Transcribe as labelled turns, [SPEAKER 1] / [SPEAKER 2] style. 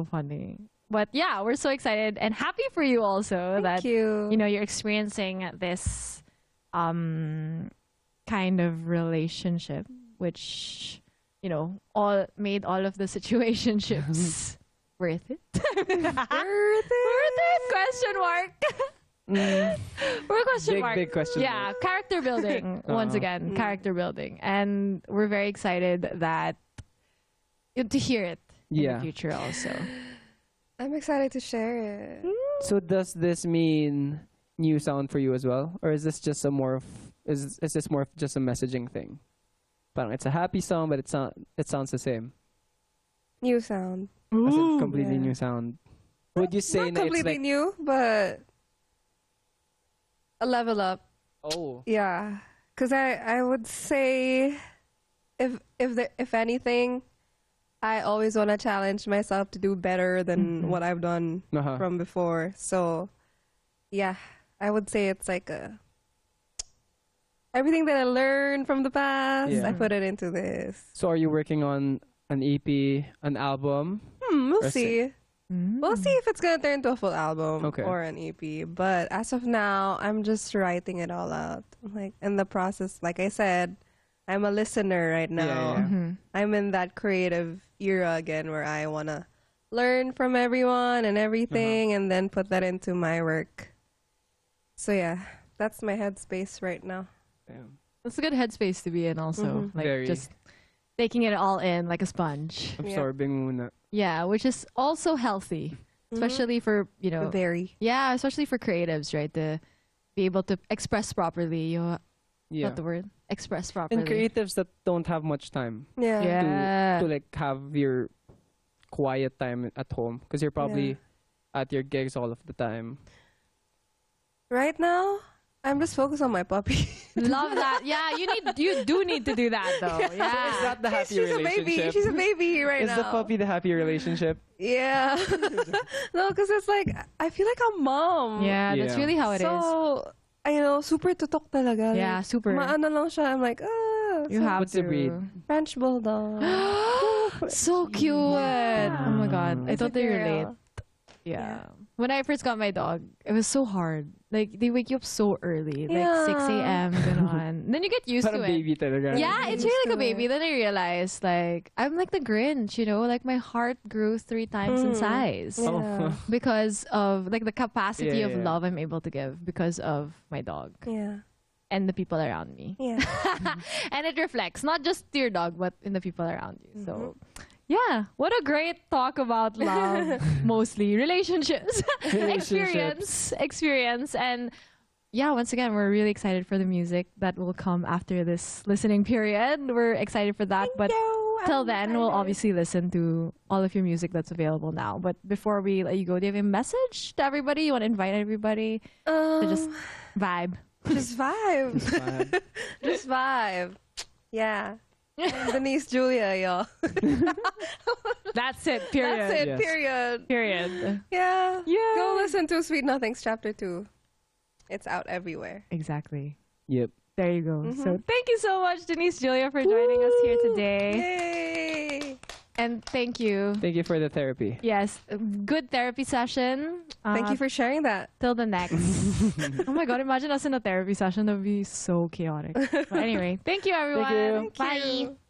[SPEAKER 1] funny. But yeah, we're so excited and happy for you also
[SPEAKER 2] Thank you.
[SPEAKER 1] you know, you're experiencing this kind of relationship, which, you know, all made all of the situationships worth it.
[SPEAKER 2] Worth it?
[SPEAKER 1] Question mark. We're a question mark.
[SPEAKER 3] Big question
[SPEAKER 1] Yeah,
[SPEAKER 3] mark.
[SPEAKER 1] character building. Once again, character building, and we're very excited that to hear it in
[SPEAKER 3] Yeah.
[SPEAKER 1] the future also.
[SPEAKER 2] I'm excited to share it.
[SPEAKER 3] So does this mean new sound for you as well, or is this just a more of is this more of just a messaging thing? Parang it's a happy song, but it sounds the same.
[SPEAKER 2] New sound.
[SPEAKER 3] As a completely
[SPEAKER 2] yeah.
[SPEAKER 3] new sound. Would you say
[SPEAKER 2] Not
[SPEAKER 3] na it's
[SPEAKER 2] completely
[SPEAKER 3] like
[SPEAKER 2] new, but a level up.
[SPEAKER 3] oh
[SPEAKER 2] Yeah, because I would say if anything, I always want to challenge myself to do better than what I've done
[SPEAKER 3] Uh-huh.
[SPEAKER 2] from before. So yeah, I would say it's like everything that I learned from the past,
[SPEAKER 3] Yeah.
[SPEAKER 2] I put it into this.
[SPEAKER 3] so are you working on an EP, an album?
[SPEAKER 2] We'll
[SPEAKER 3] Or
[SPEAKER 2] see. We'll see if it's gonna turn into a full album
[SPEAKER 3] Okay.
[SPEAKER 2] or an EP. But as of now, I'm just writing it all out. Like in the process, like I said, I'm a listener right now.
[SPEAKER 3] yeah.
[SPEAKER 2] I'm in that creative era again where I wanna learn from everyone and everything, and then put that into my work. So yeah, that's my headspace right now.
[SPEAKER 3] Damn.
[SPEAKER 1] That's a good headspace to be in also. Like
[SPEAKER 3] Very.
[SPEAKER 1] just taking it all in like a sponge.
[SPEAKER 3] Absorbing muna.
[SPEAKER 1] Yeah, which is also healthy. Especially for, you know,
[SPEAKER 2] Very.
[SPEAKER 1] yeah, especially for creatives, right? To be able to express properly.
[SPEAKER 3] Yeah.
[SPEAKER 1] Not the word? Express properly.
[SPEAKER 3] And creatives that don't have much time
[SPEAKER 2] Yeah.
[SPEAKER 1] Yeah.
[SPEAKER 3] to like have your quiet time at home because you're probably at your gigs all of the time.
[SPEAKER 2] Right now, I'm just focused on my puppy.
[SPEAKER 1] Love that. Yeah, you do need to do that though. Yeah.
[SPEAKER 3] Is that the happy
[SPEAKER 2] She's a baby.
[SPEAKER 3] relationship?
[SPEAKER 2] She's a baby right
[SPEAKER 3] Is
[SPEAKER 2] now.
[SPEAKER 3] the puppy the happy relationship?
[SPEAKER 2] Yeah. No, because it's like, I feel like a mom.
[SPEAKER 1] Yeah, that's
[SPEAKER 3] Yeah.
[SPEAKER 1] really how it is.
[SPEAKER 2] So, you know, super tutok talaga.
[SPEAKER 1] Yeah,
[SPEAKER 2] Like,
[SPEAKER 1] super.
[SPEAKER 2] Maano lang siya. I'm like,
[SPEAKER 1] You have
[SPEAKER 3] What's
[SPEAKER 1] to.
[SPEAKER 3] the breed?
[SPEAKER 2] French Bulldog.
[SPEAKER 1] So cute. Oh my god. I
[SPEAKER 2] It's a
[SPEAKER 1] totally
[SPEAKER 2] girl.
[SPEAKER 1] relate. Yeah. When I first got my dog, it was so hard. Like they wake you up so early, like 6 a.m. ganon. Then you get used
[SPEAKER 3] Parang
[SPEAKER 1] to it.
[SPEAKER 3] baby talaga.
[SPEAKER 1] Yeah, it's
[SPEAKER 2] Used
[SPEAKER 1] really like
[SPEAKER 2] to
[SPEAKER 1] a baby.
[SPEAKER 2] it.
[SPEAKER 1] Then I realized, like, I'm like the Grinch, you know? Like, my heart grew 3 times in size
[SPEAKER 2] Yeah.
[SPEAKER 1] because of, like, the capacity
[SPEAKER 3] Yeah,
[SPEAKER 1] of
[SPEAKER 3] yeah.
[SPEAKER 1] love I'm able to give because of my dog
[SPEAKER 2] Yeah.
[SPEAKER 1] and the people around me.
[SPEAKER 2] Yeah.
[SPEAKER 1] And it reflects, not just to your dog, but in the people around you. So, yeah, what a great talk about love, mostly relationships, experience, and yeah, once again, we're really excited for the music that will come after this listening period. We're excited for that, but till then, we'll obviously listen to all of your music that's available now. But before we let you go, do you have a message to everybody? You want to invite everybody to just vibe?
[SPEAKER 2] Just vibe.
[SPEAKER 3] Fine.
[SPEAKER 2] Just vibe. Yeah. I'm Denise Julia, y'all.
[SPEAKER 1] That's it. Period.
[SPEAKER 2] That's it,
[SPEAKER 3] Yes.
[SPEAKER 2] period.
[SPEAKER 1] Period.
[SPEAKER 2] Yeah.
[SPEAKER 1] Yeah.
[SPEAKER 2] Go listen to Sweet Nothings Chapter 2. It's out everywhere.
[SPEAKER 1] Exactly.
[SPEAKER 3] Yep.
[SPEAKER 1] There you go. So thank you so much, Denise Julia, for joining us here today.
[SPEAKER 2] Yay!
[SPEAKER 1] And thank you.
[SPEAKER 3] Thank you for the therapy.
[SPEAKER 1] Yes, good therapy session.
[SPEAKER 2] Thank you for sharing that.
[SPEAKER 1] Till the next. Oh my god, imagine us in a therapy session. That would be so chaotic. But anyway, thank you everyone.
[SPEAKER 3] you.
[SPEAKER 1] Bye.
[SPEAKER 2] you.